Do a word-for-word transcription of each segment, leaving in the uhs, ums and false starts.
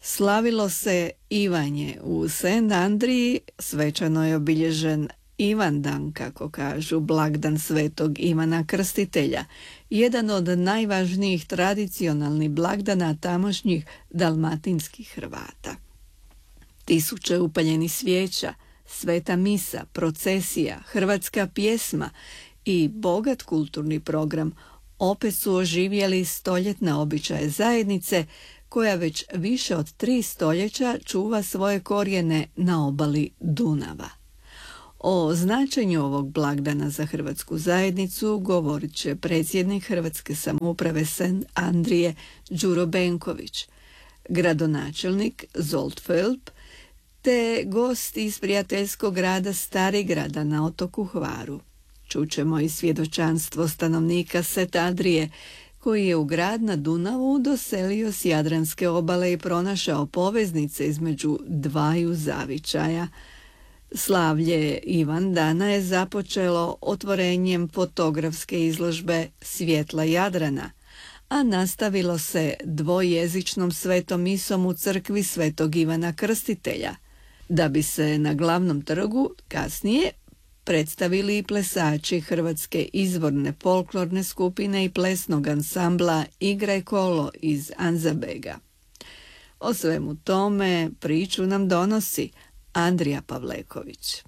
Slavilo se Ivanje. U Sent Andriji svečano je obilježen Ivandan, kako kažu, blagdan svetog Ivana Krstitelja, jedan od najvažnijih tradicionalnih blagdana tamošnjih dalmatinskih Hrvata. Tisuće upaljenih svijeća, sveta misa, procesija, hrvatska pjesma i bogat kulturni program opet su oživjeli stoljetne običaje zajednice koja već više od tri stoljeća čuva svoje korijene na obali Dunava. O značenju ovog blagdana za hrvatsku zajednicu govorit će predsjednik Hrvatske samouprave Sent Andrije Đuro Benković, gradonačelnik Zsolt Fölp, te gost iz prijateljskog grada Starigrada na otoku Hvaru. Čućemo i svjedočanstvo stanovnika Sent Andrije, koji je u grad na Dunavu doselio s Jadranske obale i pronašao poveznice između dvaju zavičaja. Slavlje Ivandana je započelo otvorenjem fotografske izložbe Svjetla Jadrana, a nastavilo se dvojezičnom svetom misom u crkvi svetog Ivana Krstitelja, da bi se na glavnom trgu kasnije predstavili i plesači Hrvatske izvorne folklorne skupine i plesnog ansambla Igraj kolo iz Anzabega. O svemu tome priču nam donosi Andrija Pavleković.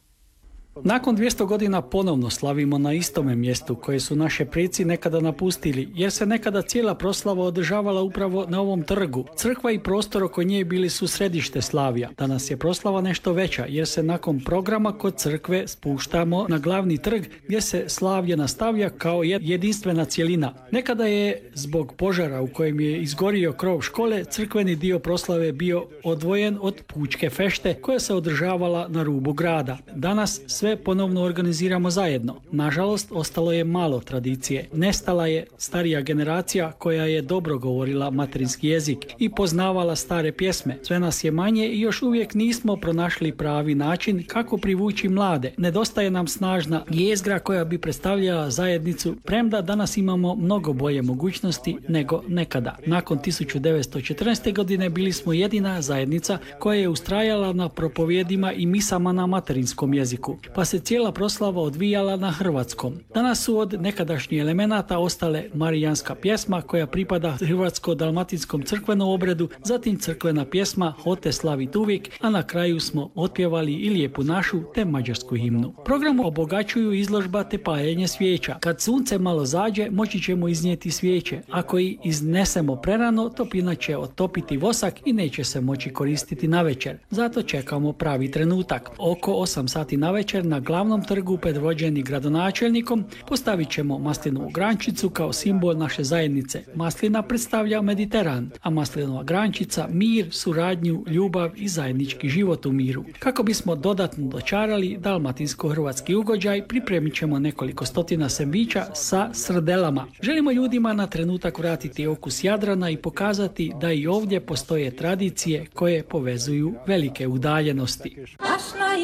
Nakon dvjesto godina ponovno slavimo na istome mjestu koje su naše preci nekada napustili, jer se nekada cijela proslava održavala upravo na ovom trgu. Crkva i prostor oko nje bili su središte slavlja. Danas je proslava nešto veća, jer se nakon programa kod crkve spuštamo na glavni trg gdje se slavlje nastavlja kao jedinstvena cjelina. Nekada je zbog požara u kojem je izgorio krov škole crkveni dio proslave bio odvojen od pučke fešte koja se održavala na rubu grada. Danas sve ponovno organiziramo zajedno. Nažalost, ostalo je malo tradicije. Nestala je starija generacija koja je dobro govorila materinski jezik i poznavala stare pjesme. Sve nas je manje i još uvijek nismo pronašli pravi način kako privući mlade. Nedostaje nam snažna jezgra koja bi predstavljala zajednicu, premda danas imamo mnogo bolje mogućnosti nego nekada. Nakon tisuću devetsto četrnaeste. godine bili smo jedina zajednica koja je ustrajala na propovjedima i misama na materinskom jeziku, pa se cijela proslava odvijala na hrvatskom. Danas su od nekadašnjih elemenata ostale marijanska pjesma koja pripada hrvatsko-dalmatinskom crkvenom obredu, zatim crkvena pjesma Hote slavit uvijek, a na kraju smo otpjevali i Lijepu našu te mađarsku himnu. Program obogaćuju izložba te paljenje svijeća. Kad sunce malo zađe, moći ćemo iznijeti svijeće. Ako ih iznesemo prerano, topina će otopiti vosak i neće se moći koristiti navečer. Zato čekamo pravi trenutak. Oko osam sati navečer na glavnom trgu predvođeni gradonačelnikom postavit ćemo maslinovu grančicu kao simbol naše zajednice. Maslina predstavlja Mediteran, a maslinova grančica mir, suradnju, ljubav i zajednički život u miru. Kako bismo dodatno dočarali dalmatinsko-hrvatski ugođaj, pripremit ćemo nekoliko stotina sendviča sa srdelama. Želimo ljudima na trenutak vratiti okus Jadrana i pokazati da i ovdje postoje tradicije koje povezuju velike udaljenosti.